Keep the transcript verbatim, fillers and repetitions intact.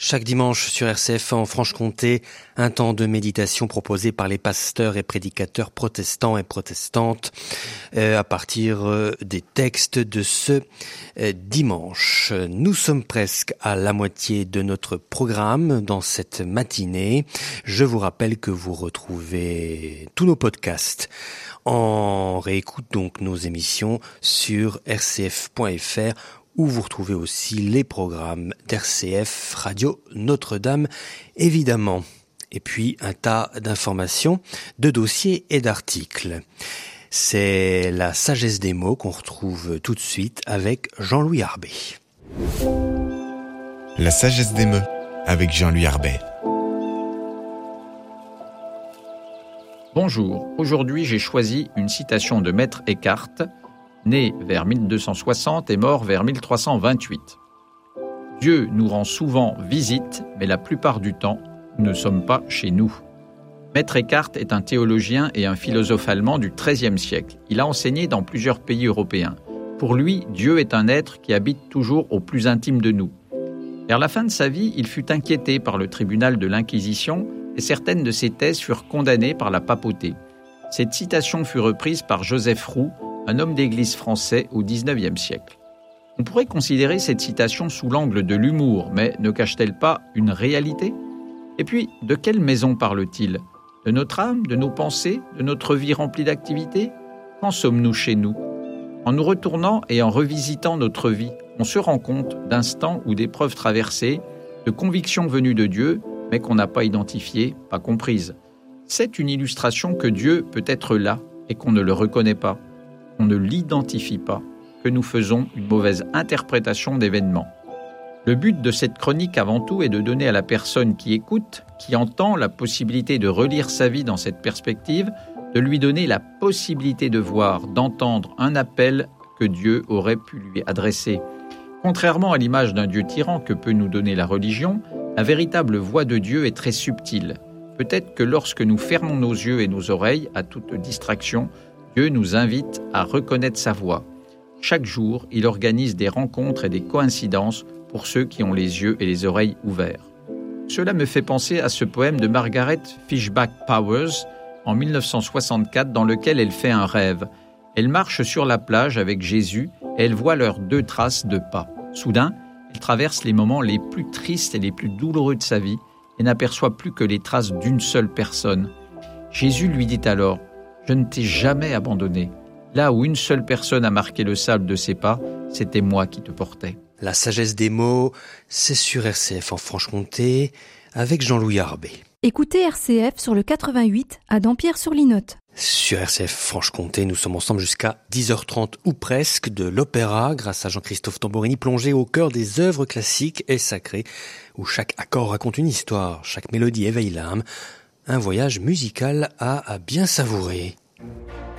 Chaque dimanche sur R C F en Franche-Comté, un temps de méditation proposé par les pasteurs et prédicateurs protestants et protestantes euh, à partir euh, des textes de ce euh, dimanche. Nous sommes presque à la moitié de notre programme dans cette matinée. Je vous rappelle que vous retrouvez tous nos podcasts en réécoute donc nos émissions sur r c f point f r où vous retrouvez aussi les programmes d'R C F Radio Notre-Dame, évidemment. Et puis, un tas d'informations, de dossiers et d'articles. C'est la sagesse des mots qu'on retrouve tout de suite avec Jean-Louis Arbet. La sagesse des mots avec Jean-Louis Arbet. Bonjour, aujourd'hui j'ai choisi une citation de Maître Eckhart, né vers mille deux cent soixante et mort vers mille trois cent vingt-huit. Dieu nous rend souvent visite, mais la plupart du temps, nous ne sommes pas chez nous. Maître Eckhart est un théologien et un philosophe allemand du treizième siècle. Il a enseigné dans plusieurs pays européens. Pour lui, Dieu est un être qui habite toujours au plus intime de nous. Vers la fin de sa vie, il fut inquiété par le tribunal de l'Inquisition et certaines de ses thèses furent condamnées par la papauté. Cette citation fut reprise par Joseph Roux, un homme d'église français au dix-neuvième siècle. On pourrait considérer cette citation sous l'angle de l'humour, mais ne cache-t-elle pas une réalité ? Et puis, de quelle maison parle-t-il ? De notre âme, de nos pensées, de notre vie remplie d'activités ? Quand sommes-nous chez nous ? En nous retournant et en revisitant notre vie, on se rend compte d'instants ou d'épreuves traversées, de convictions venues de Dieu, mais qu'on n'a pas identifiées, pas comprises. C'est une illustration que Dieu peut être là et qu'on ne le reconnaît pas. On ne l'identifie pas, que nous faisons une mauvaise interprétation d'événements. Le but de cette chronique avant tout est de donner à la personne qui écoute, qui entend la possibilité de relire sa vie dans cette perspective, de lui donner la possibilité de voir, d'entendre un appel que Dieu aurait pu lui adresser. Contrairement à l'image d'un Dieu tyran que peut nous donner la religion, la véritable voix de Dieu est très subtile. Peut-être que lorsque nous fermons nos yeux et nos oreilles à toute distraction, Dieu nous invite à reconnaître sa voix. Chaque jour, il organise des rencontres et des coïncidences pour ceux qui ont les yeux et les oreilles ouverts. Cela me fait penser à ce poème de Margaret Fishback Powers en mille neuf cent soixante-quatre dans lequel elle fait un rêve. Elle marche sur la plage avec Jésus et elle voit leurs deux traces de pas. Soudain, elle traverse les moments les plus tristes et les plus douloureux de sa vie et n'aperçoit plus que les traces d'une seule personne. Jésus lui dit alors « Je ne t'ai jamais abandonné. Là où une seule personne a marqué le sable de ses pas, c'était moi qui te portais. » La sagesse des mots, c'est sur R C F en Franche-Comté avec Jean-Louis Arbet. Écoutez R C F sur le quatre-vingt-huit à Dampierre-sur-Linot. Sur R C F Franche-Comté, nous sommes ensemble jusqu'à dix heures trente ou presque de l'opéra grâce à Jean-Christophe Tamborini plongé au cœur des œuvres classiques et sacrées où chaque accord raconte une histoire, chaque mélodie éveille l'âme. Un voyage musical à, à bien savourer.